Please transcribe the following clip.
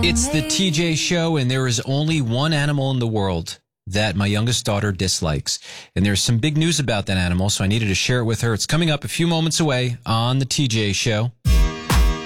It's the TJ Show, and there is only one animal in the world that my youngest daughter dislikes. And there's some big news about that animal, so I needed to share it with her. It's coming up a few moments away on the TJ Show.